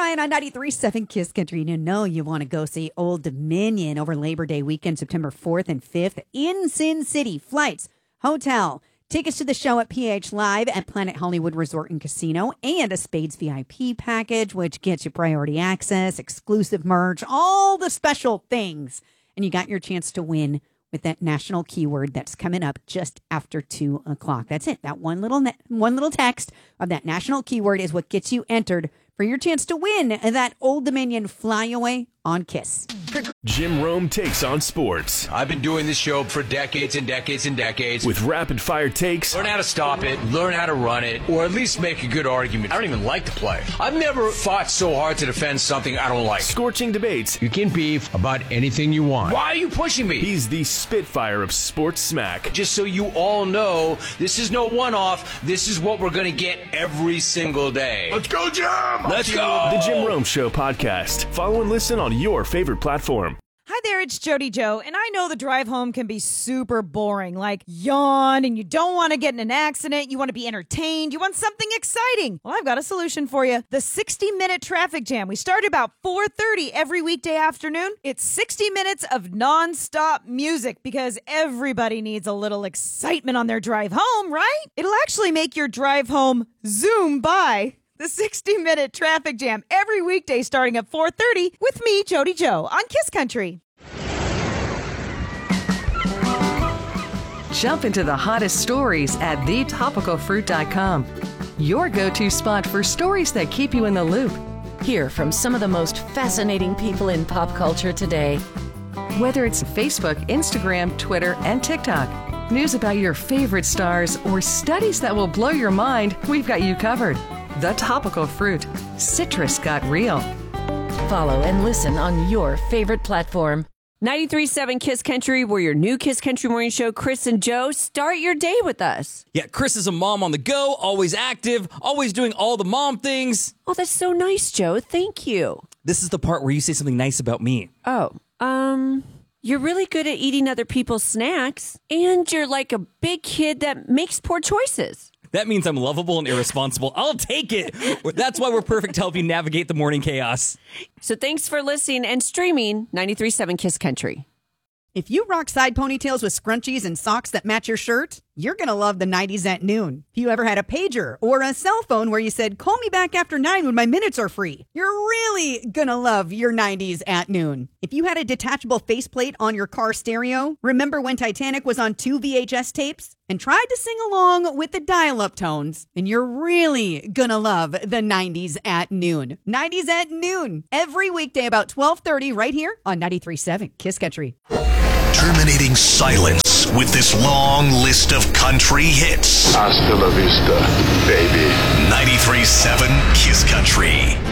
Ryan on 93.7 Kiss Country. You know you want to go see Old Dominion over Labor Day weekend, September 4th and 5th in Sin City. Flights, hotel, tickets to the show at PH Live at Planet Hollywood Resort and Casino, and a Spades VIP package, which gets you priority access, exclusive merch, all the special things. And you got your chance to win with that national keyword that's coming up just after 2 o'clock. That's it. That one little text of that national keyword is what gets you entered for your chance to win that Old Dominion flyaway on Kiss. Jim Rome takes on sports. I've been doing this show for decades and decades and decades. With rapid-fire takes. Learn how to stop it, learn how to run it, or at least make a good argument. I don't even like to play. I've never fought so hard to defend something I don't like. Scorching debates. You can beef about anything you want. Why are you pushing me? He's the Spitfire of sports smack. Just so you all know, this is no one-off. This is what we're going to get every single day. Let's go, Jim! Let's go! The Jim Rome Show podcast. Follow and listen on your favorite platform. Hi there, it's Jody Joe, and I know the drive home can be super boring, like yawn, and you don't want to get in an accident, you want to be entertained, you want something exciting. Well, I've got a solution for you. The 60-minute traffic jam. We start about 4:30 every weekday afternoon. It's 60 minutes of nonstop music because everybody needs a little excitement on their drive home, right? It'll actually make your drive home zoom by. The 60-minute traffic jam every weekday starting at 4:30 with me, Jody Joe, on Kiss Country. Jump into the hottest stories at thetopicalfruit.com. Your go-to spot for stories that keep you in the loop. Hear from some of the most fascinating people in pop culture today. Whether it's Facebook, Instagram, Twitter, and TikTok, news about your favorite stars, or studies that will blow your mind, we've got you covered. The Topical Fruit. Citrus got real. Follow and listen on your favorite platform. 93.7 Kiss Country, we're your new Kiss Country Morning Show. Chris and Joe, start your day with us. Yeah, Chris is a mom on the go, always active, always doing all the mom things. Oh, that's so nice, Joe. Thank you. This is the part where you say something nice about me. Oh, you're really good at eating other people's snacks, and you're like a big kid that makes poor choices. That means I'm lovable and irresponsible. I'll take it. That's why we're perfect to help you navigate the morning chaos. So thanks for listening and streaming 93.7 Kiss Country. If you rock side ponytails with scrunchies and socks that match your shirt, you're going to love the 90s at noon. If you ever had a pager or a cell phone where you said, call me back after 9 when my minutes are free, you're really going to love your 90s at noon. If you had a detachable faceplate on your car stereo, remember when Titanic was on 2 VHS tapes and tried to sing along with the dial-up tones, then you're really going to love the 90s at noon. 90s at noon, every weekday about 12:30 right here on 93.7 Kiss Country. Terminating silence with this long list of country hits. Hasta la vista, baby. 93.7 Kiss Country.